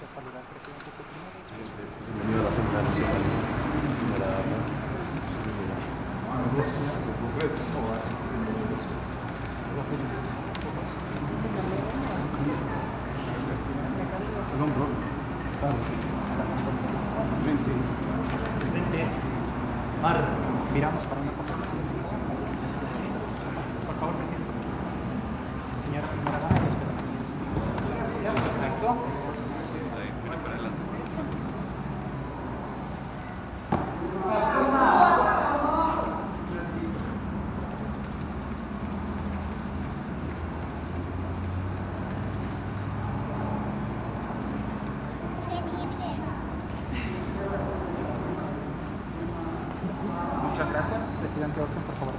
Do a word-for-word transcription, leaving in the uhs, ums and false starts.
saludar al presidente primero. Bienvenido a la Asamblea Nacional. Señora Arna. Perdón, perdón. Claro. Vente. Vente. Mar, miramos para una foto. Por favor, presidente. Señora primera dama, lo espero. Gracias, perfecto. Viene para adelante. Muchas gracias. Presidente Olsen, por favor.